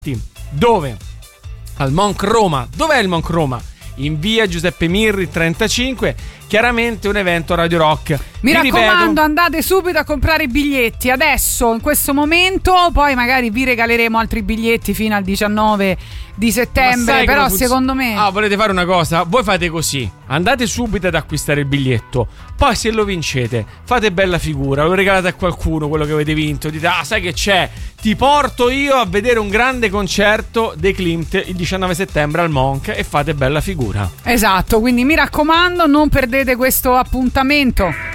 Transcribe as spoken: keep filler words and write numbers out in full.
Dove? Al Monk Roma. Dov'è il Monk Roma? In via Giuseppe Mirri trentacinque. Chiaramente un evento Radio Rock. Mi vi raccomando, ripeto, andate subito a comprare i biglietti adesso, in questo momento. Poi magari vi regaleremo altri biglietti fino al diciannove di settembre. Però funziona? secondo me Ah, volete fare una cosa? Voi fate così: andate subito ad acquistare il biglietto. Poi se lo vincete, fate bella figura, lo regalate a qualcuno quello che avete vinto. Dite: ah, sai che c'è? Ti porto io a vedere un grande concerto dei Klimt il diciannove settembre al Monk, e fate bella figura. Esatto, quindi mi raccomando, non perdete questo appuntamento.